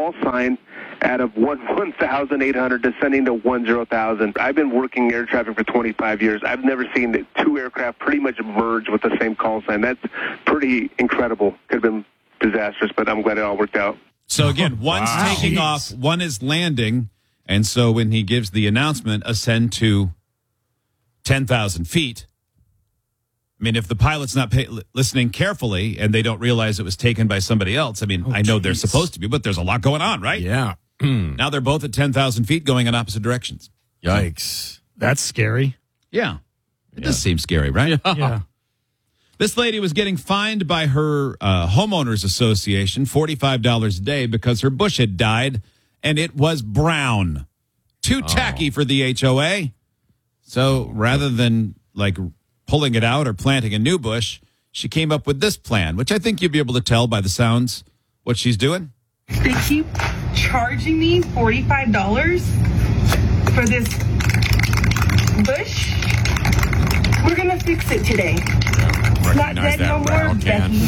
call sign out of 1,800 descending to 10,000. I've been working air traffic for 25 years. I've never seen the two aircraft pretty much merge with the same call sign. That's pretty incredible. Could have been disastrous, but I'm glad it all worked out. So again, one's taking off, one is landing, and so when he gives the announcement, ascend to 10,000 feet. I mean, if the pilot's not listening carefully and they don't realize it was taken by somebody else, I mean, I know they're supposed to be, but there's a lot going on, right? Yeah. Now they're both at 10,000 feet going in opposite directions. Yikes. That's scary. Yeah. It does seem scary, right? Yeah. This lady was getting fined by her homeowners association $45 a day because her bush had died and it was brown. Too tacky for the HOA. So rather than like pulling it out or planting a new bush, she came up with this plan, which I think you'll be able to tell by the sounds what she's doing. They keep charging me $45 for this bush. We're going to fix it today. It's not dead no more, Becky.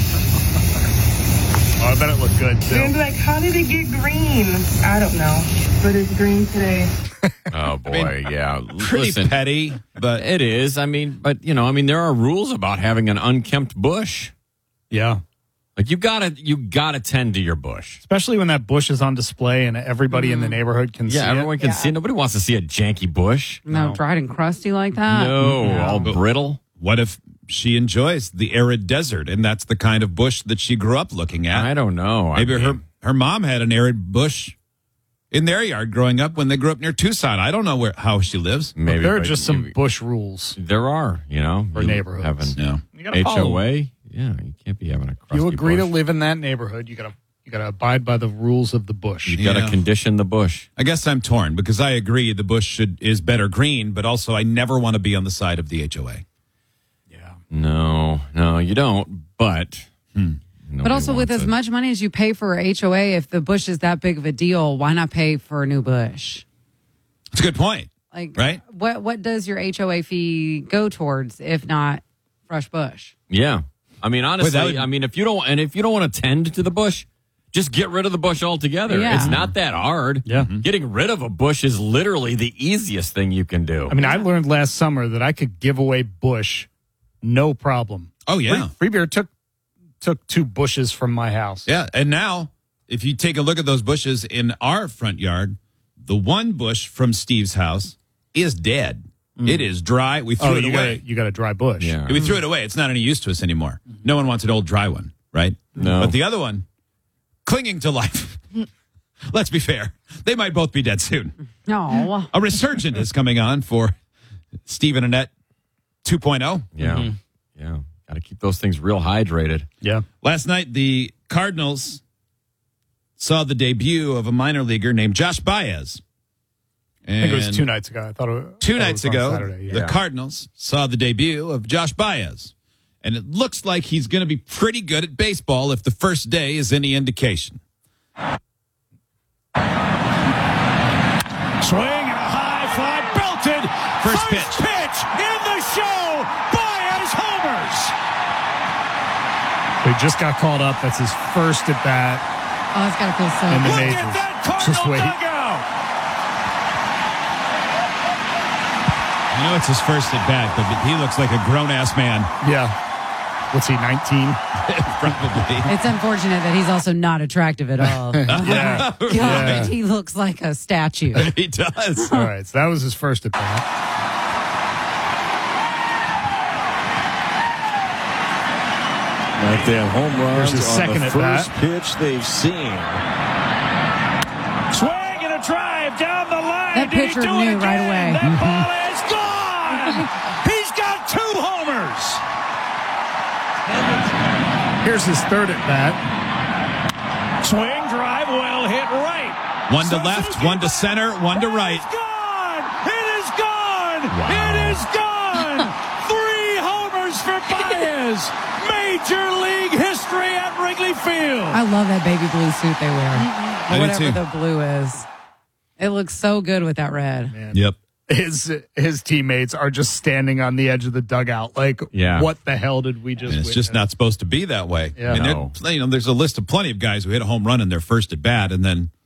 Oh, I bet it looked good, too. They're going to be like, how did it get green? I don't know, but it's green today. Oh, boy, yeah. Pretty petty, but it is. I mean, but, there are rules about having an unkempt bush. Yeah. Like, you gotta tend to your bush. Especially when that bush is on display and everybody in the neighborhood can see it. Yeah, everyone can see it. Nobody wants to see a janky bush. No, dried and crusty like that. No, all brittle. What if she enjoys the arid desert and that's the kind of bush that she grew up looking at? I don't know. Maybe her mom had an arid bush in their yard growing up when they grew up near Tucson. I don't know how she lives. Maybe there are just some bush rules. There are, for neighborhoods. No. You gotta follow HOA. Yeah, you can't be having a crusty You agree bush. to live in that neighborhood. You gotta abide by the rules of the bush. You got to condition the bush. I guess I'm torn because I agree the bush is better green, but also I never want to be on the side of the HOA. Yeah. No, you don't. But But also, with as much money as you pay for a HOA, if the bush is that big of a deal, why not pay for a new bush? That's a good point. Like, right? What does your HOA fee go towards if not fresh bush? Yeah. I mean, honestly, if you don't want to tend to the bush, just get rid of the bush altogether. Yeah. It's not that hard. Yeah. Getting rid of a bush is literally the easiest thing you can do. I mean, I learned last summer that I could give away bush, no problem. Oh, yeah. Free Beer took 2 bushes from my house. Yeah, and now, if you take a look at those bushes in our front yard, the one bush from Steve's house is dead. It is dry. We threw it away. You got a dry bush. Yeah. We threw it away. It's not any use to us anymore. No one wants an old dry one, right? No. But the other one, clinging to life. Let's be fair. They might both be dead soon. No. A resurgent is coming on for Steve and Annette 2.0. Yeah. Yeah. Got to keep those things real hydrated. Yeah. Last night, the Cardinals saw the debut of a minor leaguer named Josh Baez. I think it was 2 nights ago. I thought it was 2 nights ago, Saturday. Yeah. the Cardinals saw the debut of Josh Baez. And it looks like he's going to be pretty good at baseball if the first day is any indication. Swing and a high fly, belted. First pitch in the show. Baez homers. He just got called up. That's his first at bat Oh, it's got to feel so in the Look majors. at that Just Cardinal wait. dugout. I know it's his first at bat, but he looks like a grown-ass man. Yeah. What's he, 19? Probably. It's unfortunate that he's also not attractive at all. Yeah. God, Yeah. he looks like a statue. He does. All right. So that was his first at bat. Like they have home runs There's his on second the at first bat. pitch they've seen. Swing and a drive down the line. That Did he pitcher do it knew again? right away. That ball is gone. He's got 2 homers. Here's his third at bat. Swing, drive, well hit right. One to left, one to center, one to right. It's gone. It is gone. Wow. It is gone. 3 homers for Baez. Major League history at Wrigley Field. I love that baby blue suit they wear. I do Whatever too. the blue is. It looks so good with that red. Man. Yep. His teammates are just standing on the edge of the dugout. Like, Yeah. what the hell did we just And it's witness? just not supposed to be that way. Yeah. I mean, No. there's a list of plenty of guys who hit a home run in their first at bat, and then